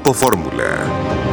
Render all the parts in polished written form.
Grupo Fórmula.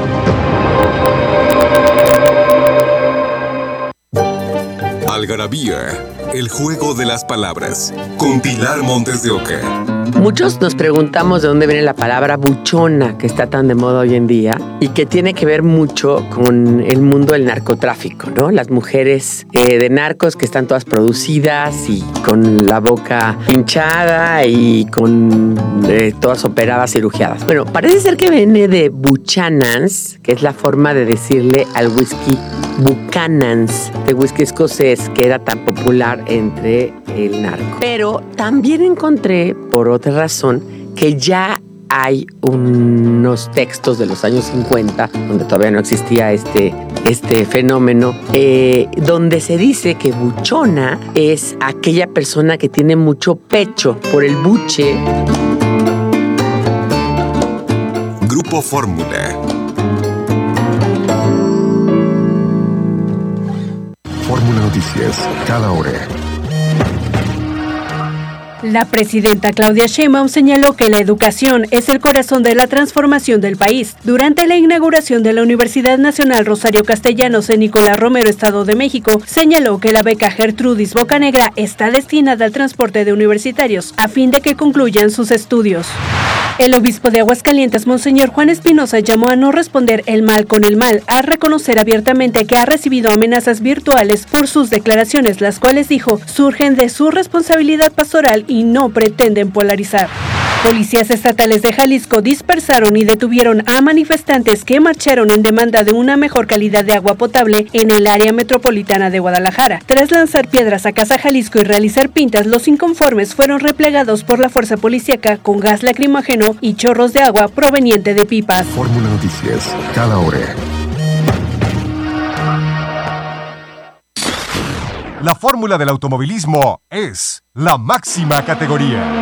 Algarabía, el juego de las palabras, con Pilar Montes de Oca. Muchos nos preguntamos de dónde viene la palabra buchona, que está tan de moda hoy en día, y que tiene que ver mucho con el mundo del narcotráfico, ¿no? Las mujeres de narcos que están todas producidas y con la boca hinchada y con todas operadas, cirugiadas. Bueno, parece ser que viene de Buchanan's, que es la forma de decirle al whisky Buchanan's, de whisky escocés, que era tan popular entre el narco. Pero también encontré, por otra razón, que ya hay unos textos de los años 50, donde todavía no existía este fenómeno, donde se dice que buchona es aquella persona que tiene mucho pecho por el buche. Grupo Fórmula. Fórmula Noticias, cada hora. La presidenta Claudia Sheinbaum señaló que la educación es el corazón de la transformación del país. Durante la inauguración de la Universidad Nacional Rosario Castellanos en Nicolás Romero, Estado de México, señaló que la beca Gertrudis Bocanegra está destinada al transporte de universitarios a fin de que concluyan sus estudios. El obispo de Aguascalientes, Monseñor Juan Espinosa, llamó a no responder el mal con el mal, a reconocer abiertamente que ha recibido amenazas virtuales por sus declaraciones, las cuales, dijo, surgen de su responsabilidad pastoral y no pretenden polarizar. Policías estatales de Jalisco dispersaron y detuvieron a manifestantes que marcharon en demanda de una mejor calidad de agua potable en el área metropolitana de Guadalajara. Tras lanzar piedras a Casa Jalisco y realizar pintas, los inconformes fueron replegados por la fuerza policíaca con gas lacrimógeno y chorros de agua proveniente de pipas. Fórmula Noticias, cada hora. La fórmula del automovilismo es la máxima categoría.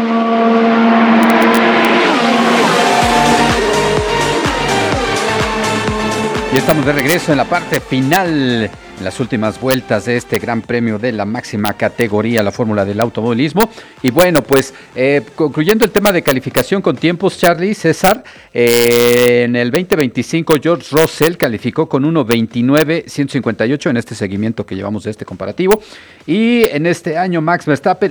Y estamos de regreso en la parte final, en las últimas vueltas de este gran premio de la máxima categoría, la fórmula del automovilismo. Y bueno, pues concluyendo el tema de calificación con tiempos, Charlie, César, en el 2025 George Russell calificó con 1:29.158 en este seguimiento que llevamos de este comparativo. Y en este año Max Verstappen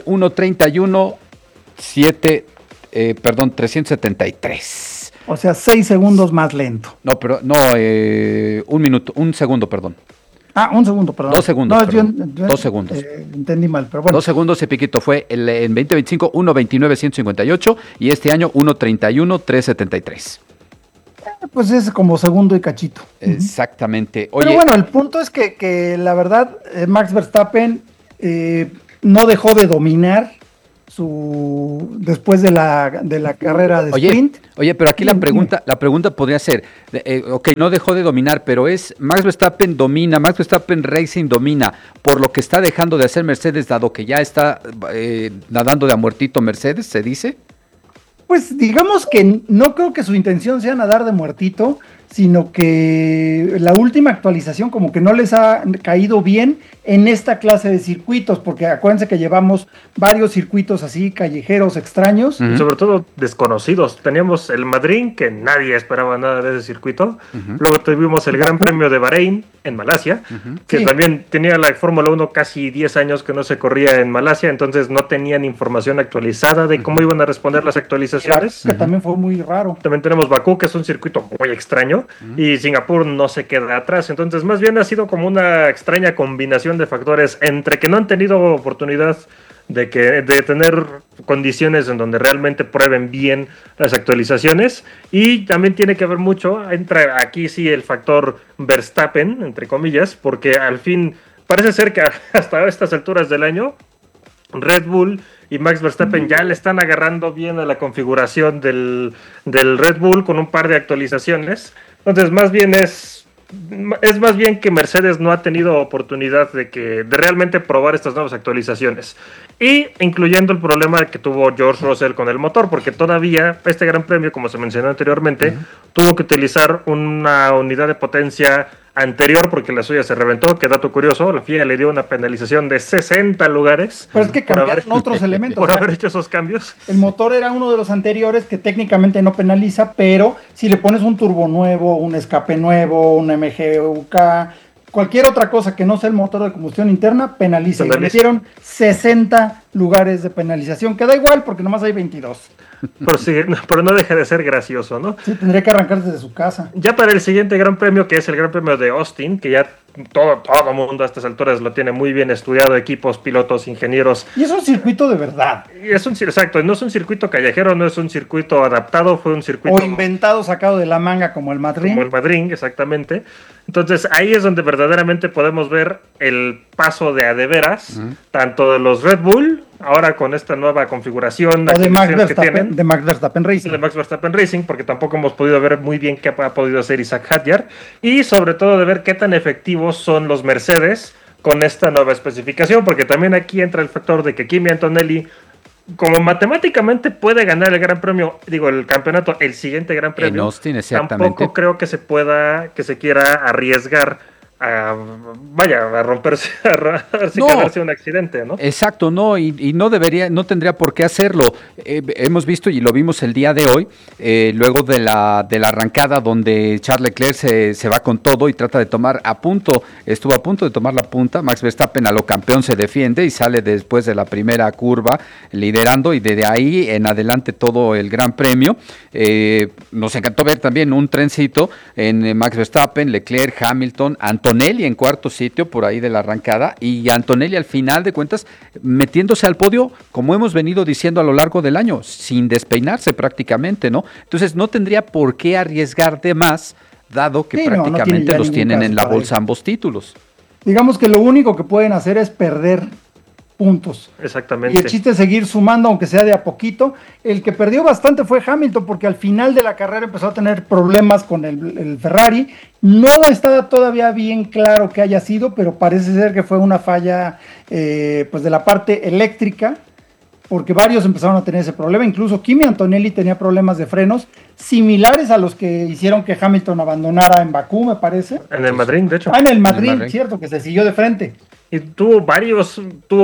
373. O sea, 6 segundos más lento. No, pero no, un segundo, perdón. Ah, un segundo, perdón. 2 segundos, no, perdón. Yo 2 segundos. Entendí mal, pero bueno. 2 segundos y piquito. Fue en 2025 1:29.158 y este año 1:31.373. Pues es como segundo y cachito. Exactamente. Oye, pero bueno, el punto es que la verdad, Max Verstappen no dejó de dominar después de la carrera de sprint. Oye, pero aquí la pregunta podría ser, no dejó de dominar, pero Max Verstappen Racing domina por lo que está dejando de hacer Mercedes, dado que ya está nadando de a muertito Mercedes, ¿se dice? Pues digamos que no creo que su intención sea nadar de muertito, sino que la última actualización como que no les ha caído bien en esta clase de circuitos, porque acuérdense que llevamos varios circuitos así callejeros extraños. Uh-huh. Sobre todo desconocidos. Teníamos el Madrid, que nadie esperaba nada de ese circuito. Uh-huh. Luego tuvimos el Gran Premio de Bahrein en Malasia, uh-huh, que sí, también tenía la Fórmula 1 casi 10 años que no se corría en Malasia, entonces no tenían información actualizada de cómo iban a responder las actualizaciones. Claro, que también fue muy raro. También tenemos Bakú, que es un circuito muy extraño, uh-huh, y Singapur no se queda atrás. Entonces más bien ha sido como una extraña combinación de factores entre que no han tenido oportunidad de tener condiciones en donde realmente prueben bien las actualizaciones, y también tiene que ver mucho, entra aquí sí el factor Verstappen, entre comillas, porque al fin parece ser que hasta estas alturas del año Red Bull y Max Verstappen ya le están agarrando bien a la configuración del Red Bull con un par de actualizaciones. Entonces más bien es más bien que Mercedes no ha tenido oportunidad de realmente probar estas nuevas actualizaciones, y incluyendo el problema que tuvo George Russell con el motor, porque todavía este gran premio, como se mencionó anteriormente, uh-huh, tuvo que utilizar una unidad de potencia anterior porque la suya se reventó, que dato curioso, la FIA le dio una penalización de 60 lugares. Pero es que cambiaron otros elementos. Por haber hecho esos cambios. El motor era uno de los anteriores que técnicamente no penaliza, pero si le pones un turbo nuevo, un escape nuevo, un MGUK, cualquier otra cosa que no sea el motor de combustión interna, penaliza. Y le metieron 60 lugares de penalización, que da igual porque nomás hay 22. Pero sí, pero no deja de ser gracioso, ¿no? Sí, tendría que arrancar desde su casa. Ya para el siguiente Gran Premio, que es el Gran Premio de Austin, que ya todo mundo a estas alturas lo tiene muy bien estudiado, equipos, pilotos, ingenieros. Y es un circuito de verdad. Y exacto, no es un circuito callejero, no es un circuito adaptado, fue un circuito... O inventado, sacado de la manga como el Madrid. Como el Madrid, exactamente. Entonces ahí es donde verdaderamente podemos ver el paso de a de veras, tanto de los Red Bull, ahora con esta nueva configuración o de Max Verstappen Racing. De Max Verstappen Racing, porque tampoco hemos podido ver muy bien qué ha podido hacer Isaac Hadjar, y sobre todo de ver qué tan efectivos son los Mercedes con esta nueva especificación, porque también aquí entra el factor de que Kimi Antonelli, como matemáticamente puede ganar el Gran Premio, el campeonato, el siguiente Gran Premio, en Austin, exactamente. Tampoco creo que se quiera arriesgar a romperse, quedarse un accidente, ¿no? Exacto, no, y no tendría por qué hacerlo. Hemos visto y lo vimos el día de hoy, luego de la arrancada donde Charles Leclerc se va con todo y trata de estuvo a punto de tomar la punta. Max Verstappen a lo campeón se defiende y sale después de la primera curva liderando, y desde ahí en adelante todo el Gran Premio. Nos encantó ver también un trencito en Max Verstappen, Leclerc, Hamilton, Antonelli en cuarto sitio por ahí de la arrancada, y Antonelli al final de cuentas metiéndose al podio, como hemos venido diciendo a lo largo del año, sin despeinarse prácticamente, ¿no? Entonces no tendría por qué arriesgar de más, dado que prácticamente los tienen en la bolsa ambos títulos. Digamos que lo único que pueden hacer es perder puntos. Exactamente. Y el chiste es seguir sumando, aunque sea de a poquito. El que perdió bastante fue Hamilton, porque al final de la carrera empezó a tener problemas con el Ferrari. No está todavía bien claro que haya sido, pero parece ser que fue una falla pues de la parte eléctrica, porque varios empezaron a tener ese problema. Incluso Kimi Antonelli tenía problemas de frenos similares a los que hicieron que Hamilton abandonara en Bakú, me parece. En el Madrid, de hecho. En el Madrid, cierto, que se siguió de frente. Y tuvo varios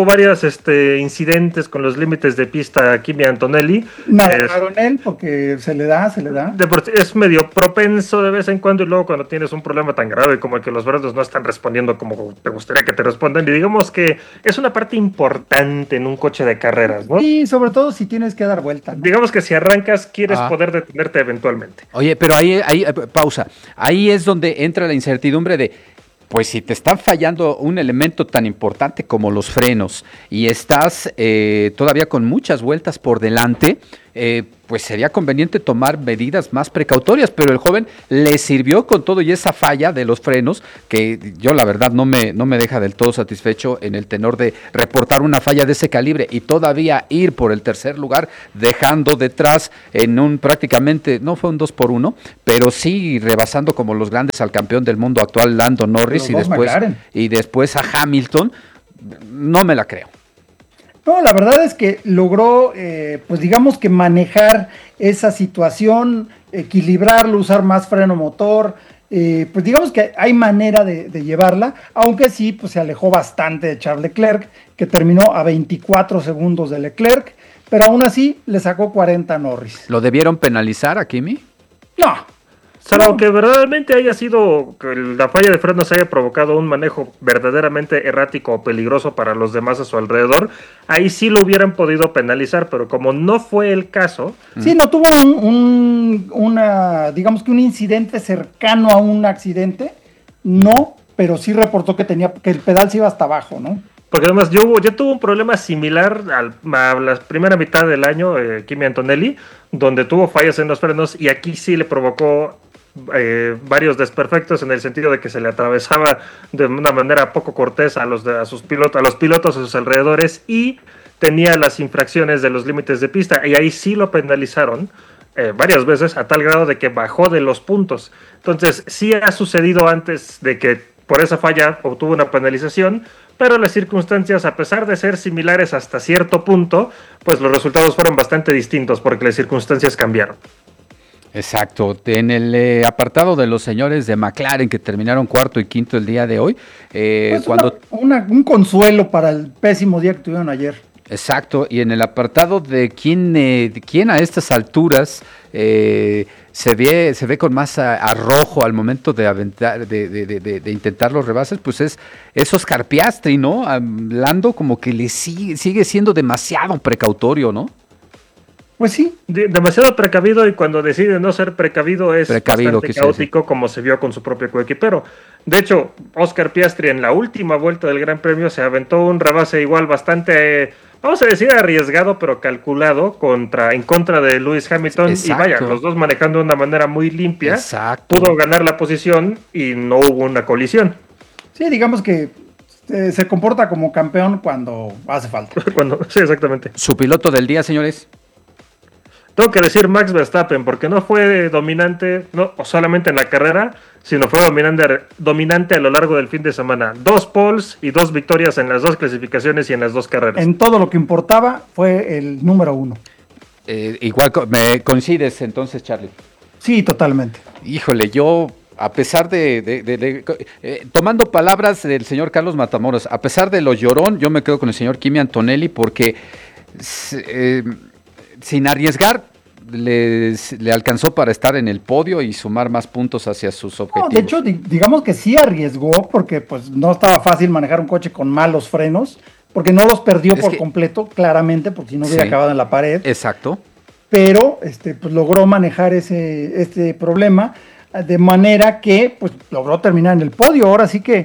incidentes con los límites de pista Kimi Antonelli. Nadaron él porque se le da. Es medio propenso de vez en cuando, y luego cuando tienes un problema tan grave como el que los frenos no están respondiendo como te gustaría que te respondan, y digamos que es una parte importante en un coche de carreras, ¿no? Y sobre todo si tienes que dar vuelta, ¿no? Digamos que si arrancas quieres poder detenerte eventualmente. Oye, pero ahí pausa. Ahí es donde entra la incertidumbre de, pues si te están fallando un elemento tan importante como los frenos y estás todavía con muchas vueltas por delante, pues sería conveniente tomar medidas más precautorias, pero el joven le sirvió con todo, y esa falla de los frenos, que yo la verdad no me deja del todo satisfecho en el tenor de reportar una falla de ese calibre y todavía ir por el tercer lugar, dejando detrás prácticamente, no fue un 2-1, pero sí rebasando como los grandes al campeón del mundo actual, Lando Norris, y después a Hamilton. No me la creo. No, la verdad es que logró, pues digamos que manejar esa situación, equilibrarlo, usar más freno motor, pues digamos que hay manera de llevarla, aunque sí, pues se alejó bastante de Charles Leclerc, que terminó a 24 segundos de Leclerc, pero aún así le sacó 40 a Norris. ¿Lo debieron penalizar a Kimi? No. Salvo que verdaderamente haya sido, que la falla de frenos haya provocado un manejo verdaderamente errático o peligroso para los demás a su alrededor, ahí sí lo hubieran podido penalizar, pero como no fue el caso... Sí, no tuvo digamos que un incidente cercano a un accidente, no, pero sí reportó que el pedal se iba hasta abajo, ¿no? Porque además ya tuvo un problema similar a la primera mitad del año, Kimi Antonelli, donde tuvo fallas en los frenos, y aquí sí le provocó varios desperfectos, en el sentido de que se le atravesaba de una manera poco cortés a los pilotos a sus alrededores, y tenía las infracciones de los límites de pista, y ahí sí lo penalizaron varias veces, a tal grado de que bajó de los puntos. Entonces sí ha sucedido antes de que por esa falla obtuvo una penalización, pero las circunstancias, a pesar de ser similares hasta cierto punto, pues los resultados fueron bastante distintos porque las circunstancias cambiaron. Exacto. En el apartado de los señores de McLaren que terminaron cuarto y quinto el día de hoy, Pues un consuelo para el pésimo día que tuvieron ayer. Exacto, y en el apartado de quién a estas alturas se ve con más arrojo al momento de aventar, de intentar los rebases, pues es Oscar Piastri, ¿no? Lando como que le sigue siendo demasiado precautorio, ¿no? Pues sí. Demasiado precavido, y cuando decide no ser precavido es bastante caótico, como se vio con su propio coequipero. De hecho, Oscar Piastri en la última vuelta del Gran Premio se aventó un rebase igual bastante, vamos a decir, arriesgado, pero calculado en contra de Lewis Hamilton. Exacto. Y vaya, los dos manejando de una manera muy limpia. Exacto. Pudo ganar la posición y no hubo una colisión. Sí, digamos que se comporta como campeón cuando hace falta. Sí, exactamente. Su piloto del día, señores. Tengo que decir Max Verstappen, porque no fue dominante, no solamente en la carrera, sino fue dominante a lo largo del fin de semana. 2 poles y 2 victorias en las 2 clasificaciones y en las 2 carreras. En todo lo que importaba fue el número 1. Igual, ¿me coincides entonces, Charlie? Sí, totalmente. Híjole, yo, a pesar tomando palabras del señor Carlos Matamoros, a pesar de lo llorón, yo me quedo con el señor Kimi Antonelli, porque sin arriesgar, le alcanzó para estar en el podio y sumar más puntos hacia sus objetivos. No, de hecho, digamos que sí arriesgó, porque pues no estaba fácil manejar un coche con malos frenos, porque no los perdió completo, claramente, porque si no hubiera acabado en la pared. Exacto. Pero pues logró manejar este problema de manera que pues logró terminar en el podio. Ahora sí que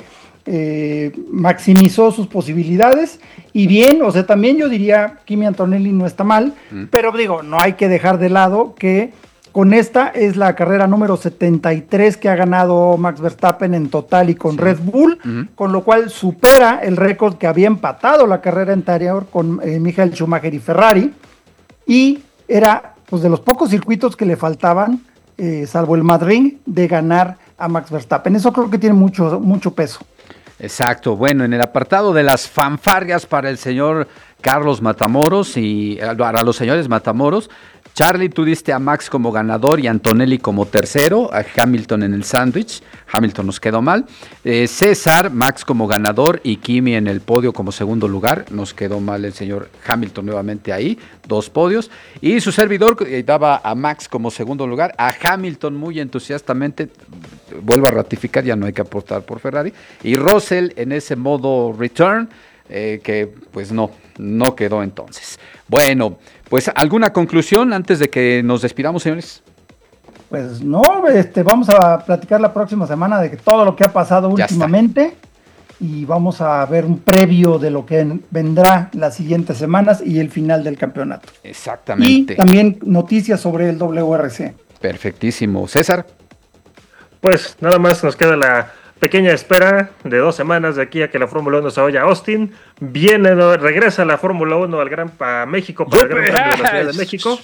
maximizó sus posibilidades y bien, o sea, también yo diría Kimi Antonelli no está mal, pero digo, no hay que dejar de lado que con esta es la carrera número 73 que ha ganado Max Verstappen en total y con Red Bull, con lo cual supera el récord que había empatado la carrera anterior con Michael Schumacher y Ferrari, y era pues de los pocos circuitos que le faltaban, salvo el Madrid, de ganar a Max Verstappen. Eso creo que tiene mucho peso. Exacto, bueno, en el apartado de las fanfarrias para el señor Carlos Matamoros y para los señores Matamoros, Charlie, tú diste a Max como ganador y Antonelli como tercero, a Hamilton en el sándwich, Hamilton nos quedó mal. César, Max como ganador y Kimi en el podio como segundo lugar, nos quedó mal el señor Hamilton nuevamente ahí, 2 podios. Y su servidor daba a Max como segundo lugar, a Hamilton muy entusiastamente, vuelvo a ratificar, ya no hay que apostar por Ferrari, y Russell en ese modo return, que pues no quedó entonces. Bueno, pues ¿alguna conclusión antes de que nos despidamos, señores? Pues no, vamos a platicar la próxima semana de todo lo que ha pasado últimamente y vamos a ver un previo de lo que vendrá las siguientes semanas y el final del campeonato. Exactamente. Y también noticias sobre el WRC. Perfectísimo. César. Pues nada más nos queda la pequeña espera de 2 semanas de aquí a que la Fórmula 1 se vaya a Austin. Regresa la Fórmula 1 a México para el Gran Premio de la Ciudad de México.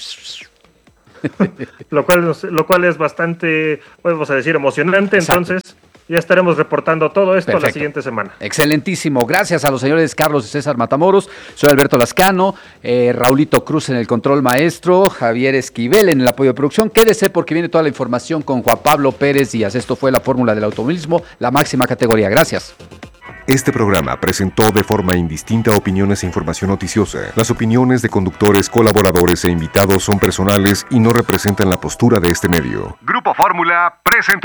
lo cual es bastante, vamos a decir, emocionante. Exacto. Entonces ya estaremos reportando todo esto la siguiente semana. Excelentísimo. Gracias a los señores Carlos y César Matamoros. Soy Alberto Lascano, Raulito Cruz en el control maestro, Javier Esquivel en el apoyo de producción. Quédese porque viene toda la información con Juan Pablo Pérez Díaz. Esto fue la Fórmula del Automovilismo, la máxima categoría. Gracias. Este programa presentó de forma indistinta opiniones e información noticiosa. Las opiniones de conductores, colaboradores e invitados son personales y no representan la postura de este medio. Grupo Fórmula presentó.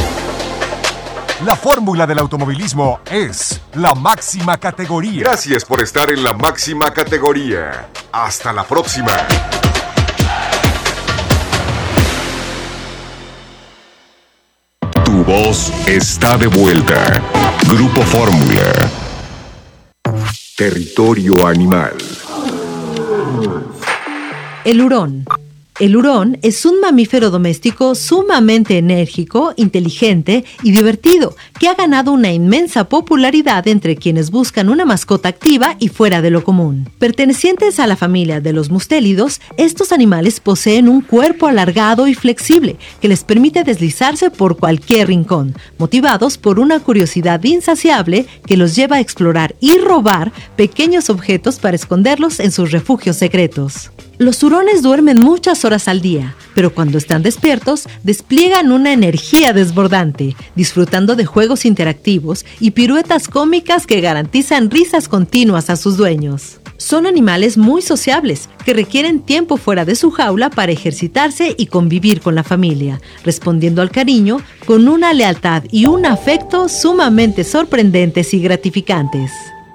La fórmula del automovilismo es la máxima categoría. Gracias por estar en la máxima categoría. Hasta la próxima. Tu voz está de vuelta. Grupo Fórmula. Territorio animal. El hurón. El hurón es un mamífero doméstico sumamente enérgico, inteligente y divertido, que ha ganado una inmensa popularidad entre quienes buscan una mascota activa y fuera de lo común. Pertenecientes a la familia de los mustélidos, estos animales poseen un cuerpo alargado y flexible que les permite deslizarse por cualquier rincón, motivados por una curiosidad insaciable que los lleva a explorar y robar pequeños objetos para esconderlos en sus refugios secretos. Los hurones duermen muchas horas al día, pero cuando están despiertos, despliegan una energía desbordante, disfrutando de juegos interactivos y piruetas cómicas que garantizan risas continuas a sus dueños. Son animales muy sociables, que requieren tiempo fuera de su jaula para ejercitarse y convivir con la familia, respondiendo al cariño con una lealtad y un afecto sumamente sorprendentes y gratificantes.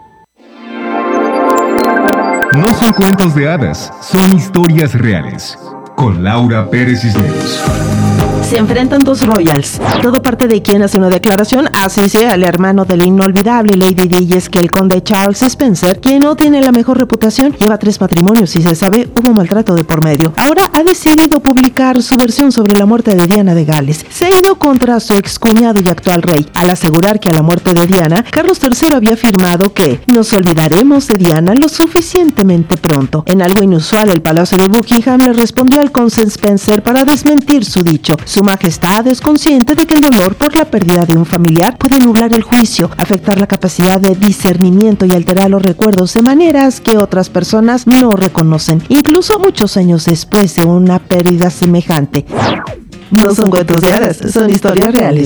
No son cuentos de hadas, son historias reales. Con Laura Pérez Cisneros. Se enfrentan dos royals. Todo parte de quien hace una declaración, así sea el hermano del inolvidable Lady Di, y es que el conde Charles Spencer, quien no tiene la mejor reputación, lleva 3 matrimonios y se sabe hubo maltrato de por medio. Ahora ha decidido publicar su versión sobre la muerte de Diana de Gales. Se ha ido contra su excuñado y actual rey, al asegurar que a la muerte de Diana, Carlos III había afirmado que nos olvidaremos de Diana lo suficientemente pronto. En algo inusual, el Palacio de Buckingham le respondió al conde Spencer para desmentir su dicho. Su majestad es consciente de que el dolor por la pérdida de un familiar puede nublar el juicio, afectar la capacidad de discernimiento y alterar los recuerdos de maneras que otras personas no reconocen, incluso muchos años después de una pérdida semejante. No son cuentos de hadas, son historias reales.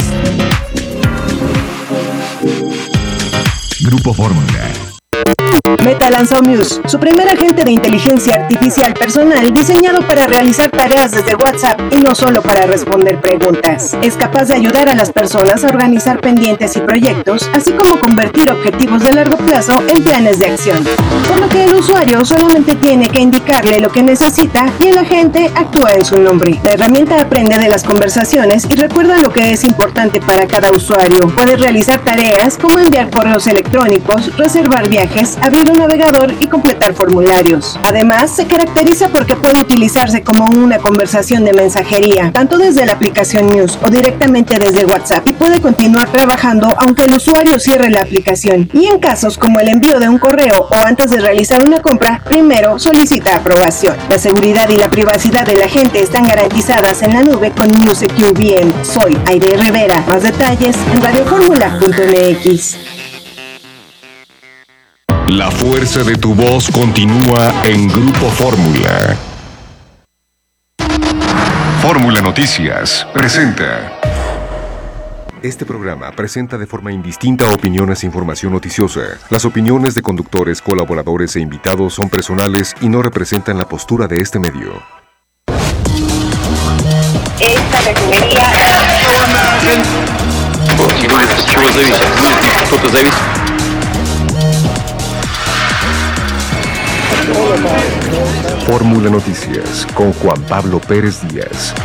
Grupo Fórmula. Meta lanzó Muse, su primer agente de inteligencia artificial personal diseñado para realizar tareas desde WhatsApp y no solo para responder preguntas. Es capaz de ayudar a las personas a organizar pendientes y proyectos, así como convertir objetivos de largo plazo en planes de acción. Por lo que el usuario solamente tiene que indicarle lo que necesita y el agente actúa en su nombre. La herramienta aprende de las conversaciones y recuerda lo que es importante para cada usuario. Puede realizar tareas como enviar correos electrónicos, reservar viajes, abrir un navegador y completar formularios. Además, se caracteriza porque puede utilizarse como una conversación de mensajería, tanto desde la aplicación Muse o directamente desde WhatsApp, y puede continuar trabajando aunque el usuario cierre la aplicación. Y en casos como el envío de un correo o antes de realizar una compra, primero solicita aprobación. La seguridad y la privacidad de la gente están garantizadas en la nube con Muse Secure VM. Soy Aide Rivera. Más detalles en radioformula.mx. La fuerza de tu voz continúa en Grupo Fórmula. Fórmula Noticias presenta. Este programa presenta de forma indistinta opiniones e información noticiosa. Las opiniones de conductores, colaboradores e invitados son personales y no representan la postura de este medio. Esta refinería... Fórmula Noticias con Juan Pablo Pérez Díaz.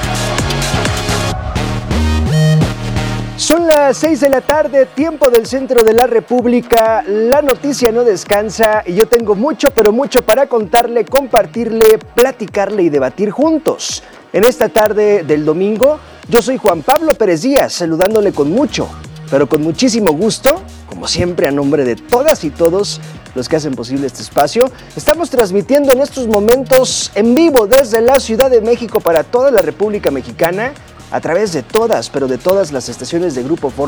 Son las 6 de la tarde, tiempo del centro de la República. La noticia no descansa y yo tengo mucho, pero mucho para contarle, compartirle, platicarle y debatir juntos. En esta tarde del domingo, yo soy Juan Pablo Pérez Díaz, saludándole con mucho, pero con muchísimo gusto, como siempre a nombre de todas y todos los que hacen posible este espacio. Estamos transmitiendo en estos momentos en vivo desde la Ciudad de México para toda la República Mexicana, a través de todas, pero de todas las estaciones de Grupo Fórmula.